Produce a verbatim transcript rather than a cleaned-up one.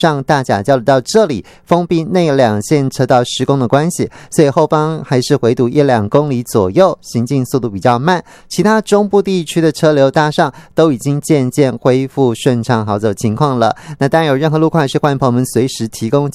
上大甲交流道这里封闭内两线车道施工的关系，所以后方还是回堵一两公里左右，行进速度比较慢。其他中部地区的车流大上都已经渐渐恢复顺畅好走情况了。那当然有任何路况，还是欢迎朋友们随时提供